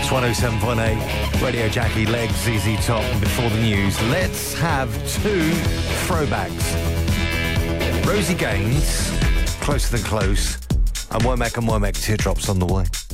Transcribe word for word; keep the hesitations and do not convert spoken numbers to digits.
It's one oh seven point eight, Radio Jackie, Legs, Z Z Top, and before the news, let's have two throwbacks. Rosie Gaines, Closer Than Close, and Womack and Womack, Teardrops on the Way.